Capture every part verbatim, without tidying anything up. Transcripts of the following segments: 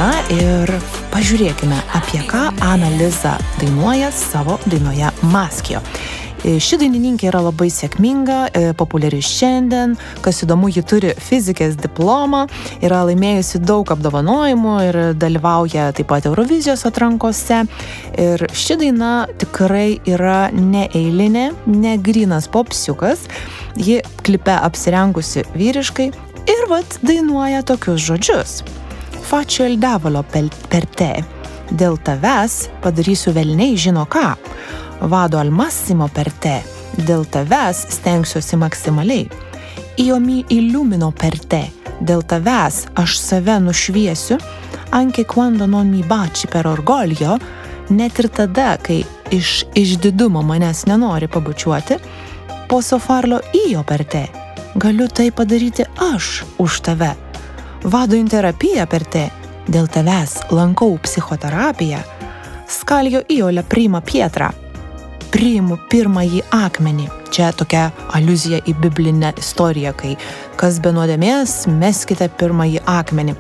Na ir pažiūrėkime, apie ką Ana Liza dainuoja savo dainoje Maschio. Ši dainininkė yra labai sėkminga, populiari šiandien, kas įdomu, ji turi fizikės diplomą, yra laimėjusi daug apdovanojimų ir dalyvauja taip pat Eurovizijos atrankose. Ir ši daina tikrai yra neeilinė, ne grynas popsiukas, ji klipe apsirengusi vyriškai ir vat dainuoja tokius žodžius. Faccio il diavolo per te, dėl tavęs padarysiu velniai žino ką. Vado al massimo per te, dėl tavęs stengsiuosi maksimaliai. Io mi illumino per te, dėl tavęs aš save nušviesiu, anche quando non mi baci per orgoglio, net ir tada, kai iš išdidumo manęs nenori pabučiuoti, posso farlo io per te, galiu tai padaryti aš už tave. Vado in terapija per te, dėl tavęs lankau psichoterapiją, skaljo io la prima pietra, priimu pirmąjį akmenį. Čia tokia aliuzija į biblinę istoriją, kai kas be nuodėmės, meskite pirmąjį akmenį.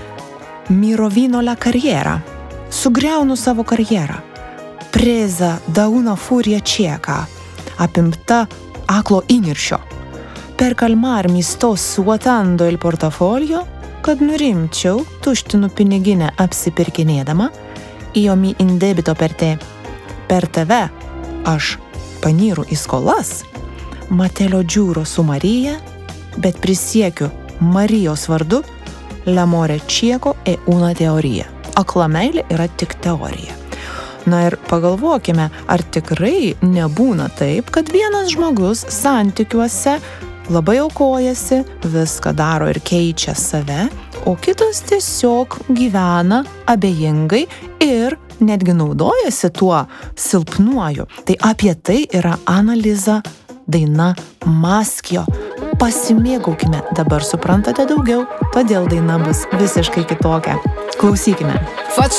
Mi rovino la carriera, sugriaunu savo karjerą. Presa da una furia cieca, apimta aklo įniršio. Per calmarmi sto svuotando il portafolio, kad nurimčiau, tuštinu piniginę apsipirkinėdama, io mi indebito per te, per tave, aš panyru į skolas, matelio džiūro su Marija, bet prisiekiu Marijos vardu, l'amore cieco e una teorija. Akla meilė yra tik teorija. Na ir pagalvokime, ar tikrai nebūna taip, kad vienas žmogus santykiuose labai aukojasi, viską daro ir keičia save, o kitas tiesiog gyvena abejingai ir netgi naudojasi tuo silpnuoju. Tai apie tai yra Ana Liza daina Maschio. Pasimėgaukime, dabar suprantate daugiau, todėl daina bus visiškai kitokia. Klausykime.